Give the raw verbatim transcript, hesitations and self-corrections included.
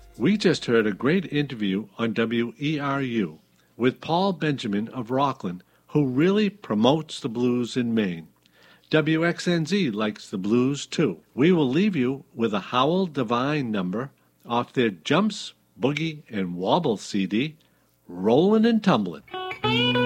We just heard a great interview on W E R U with Paul Benjamin of Rockland, who really promotes the blues in Maine. W X N Z likes the blues too. We will leave you with a Howell Divine number off their Jumps, Boogie, and Wobble C D, Rollin' and Tumblin'.